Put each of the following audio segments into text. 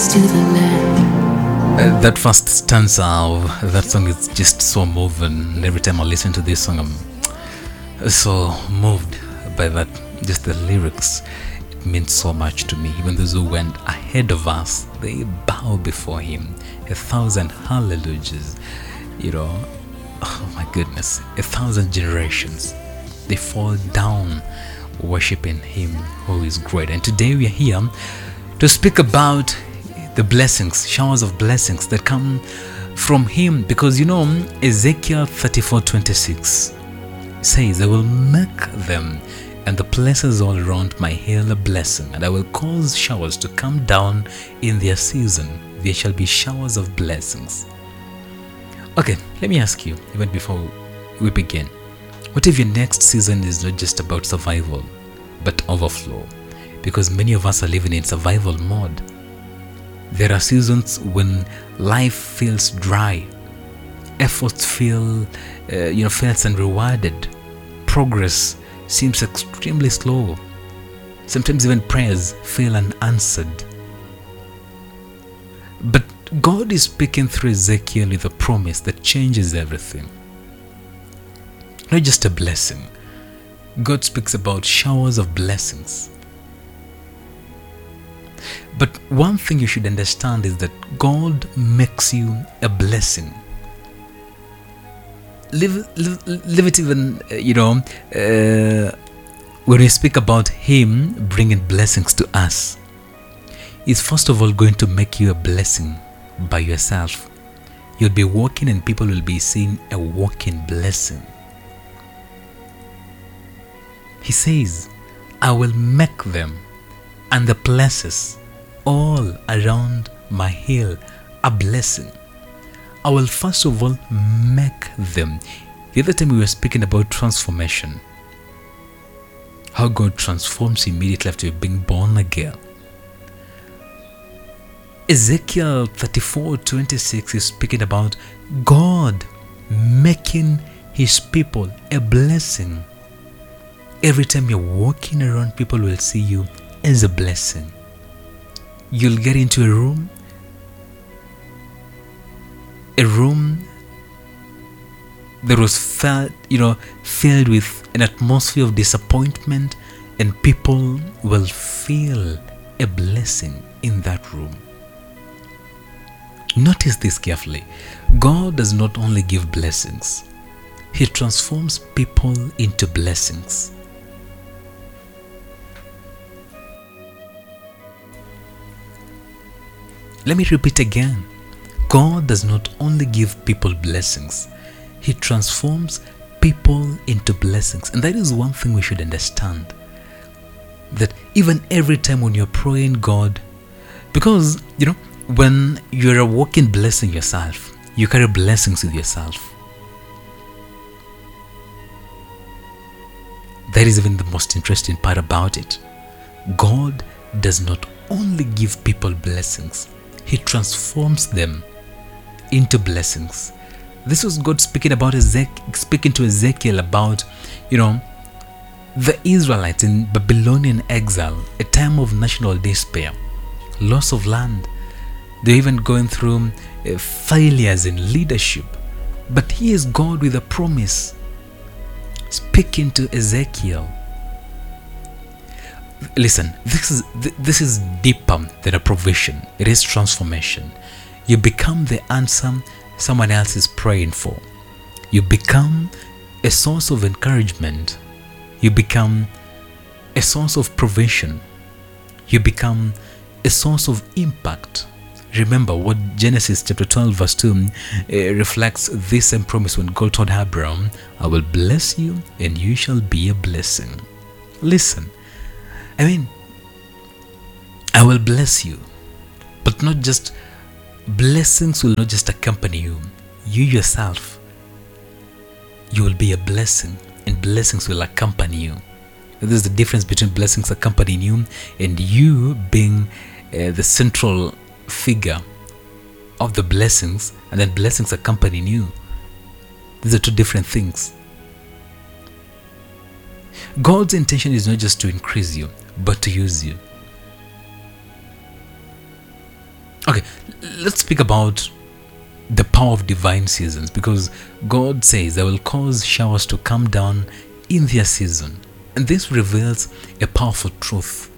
to the land. That first stanza of that song is just so moving. Every time I listen to this song, I'm so moved by that. Just the lyrics, it means so much to me. Even those who went ahead of us, they bow before him. 1,000 hallelujahs, oh my goodness, 1,000 generations, they fall down worshiping him who is great. And today we are here to speak about the blessings, showers of blessings that come from him, because Ezekiel 34:26 says, I will make them and the places all around my hill a blessing, and I will cause showers to come down in their season. There shall be showers of blessings. Okay, let me ask you, even before we begin, what if your next season is not just about survival, but overflow? Because many of us are living in survival mode. There are seasons when life feels dry, efforts feel unrewarded, progress seems extremely slow. Sometimes even prayers feel unanswered. But God is speaking through Ezekiel with a promise that changes everything. Not just a blessing. God speaks about showers of blessings. But one thing you should understand is that God makes you a blessing. Live it even, when we speak about him bringing blessings to us, it's first of all going to make you a blessing by yourself. You'll be walking and people will be seeing a walking blessing. He says, I will make them and the places all around my hill a blessing. I will first of all make them. The other time we were speaking about transformation, how God transforms immediately after being born again. Ezekiel 34:26 is speaking about God making his people a blessing. Every time you're walking around, people will see you as a blessing. You'll get into a room that was filled with an atmosphere of disappointment, and people will feel a blessing in that room. Notice this carefully. God does not only give blessings, he transforms people into blessings. Let me repeat again. God does not only give people blessings, he transforms people into blessings. And that is one thing we should understand. That even every time when you're praying God, because, when you're a walking blessing yourself, you carry blessings with yourself. That is even the most interesting part about it. God does not only give people blessings, he transforms them into blessings. This was God speaking to Ezekiel about, the Israelites in Babylonian exile, a time of national despair, loss of land. They're even going through failures in leadership. But here is God with a promise, speaking to Ezekiel. Listen, this is deeper than a provision. It is transformation. You become the answer someone else is praying for. You become a source of encouragement. You become a source of provision. You become a source of impact. Remember what Genesis chapter 12 verse 2 reflects this same promise when God told Abraham, I will bless you and you shall be a blessing. Listen, I will bless you, but not just blessings will not just accompany you. You yourself, you will be a blessing, and blessings will accompany you. There's the difference between blessings accompanying you and you being the central figure of the blessings, and then blessings accompanying you. These are two different things. God's intention is not just to increase you, but to use you. Okay, let's speak about the power of divine seasons, because God says, I will cause showers to come down in their season. And this reveals a powerful truth.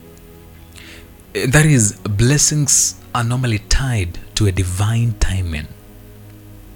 That is, blessings are normally tied to a divine timing.